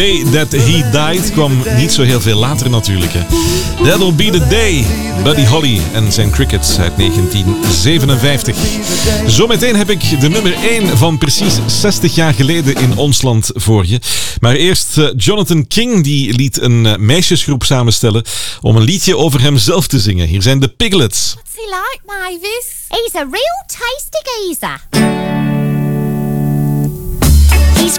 Day That He Died kwam niet zo heel veel later natuurlijk. Hè. That'll Be The Day, Buddy Holly en zijn Crickets uit 1957. Zometeen heb ik de nummer 1 van precies 60 jaar geleden in ons land voor je. Maar eerst Jonathan King, die liet een meisjesgroep samenstellen om een liedje over hemzelf te zingen. Hier zijn de Piglets. What's he like, Mavis? He's a real tasty geezer.